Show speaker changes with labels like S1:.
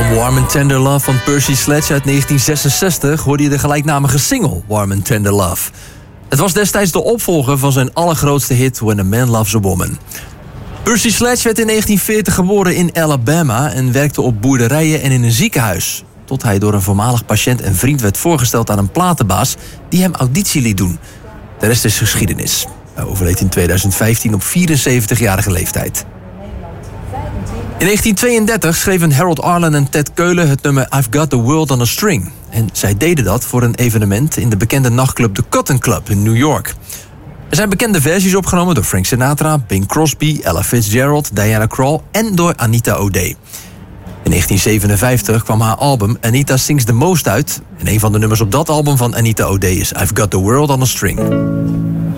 S1: Warm and Tender Love van Percy Sledge uit 1966 hoorde je de gelijknamige single Warm and Tender Love. Het was destijds de opvolger van zijn allergrootste hit When a Man Loves a Woman. Percy Sledge werd in 1940 geboren in Alabama en werkte op boerderijen en in een ziekenhuis. Tot hij door een voormalig patiënt en vriend werd voorgesteld aan een platenbaas die hem auditie liet doen. De rest is geschiedenis. Hij overleed in 2015 op 74-jarige leeftijd. In 1932 schreven Harold Arlen en Ted Keulen het nummer I've Got the World on a String. En zij deden dat voor een evenement in de bekende nachtclub The Cotton Club in New York. Er zijn bekende versies opgenomen door Frank Sinatra, Bing Crosby, Ella Fitzgerald, Diana Krall en door Anita O'Day. In 1957 kwam haar album Anita Sings the Most uit. En een van de nummers op dat album van Anita O'Day is I've Got the World on a String.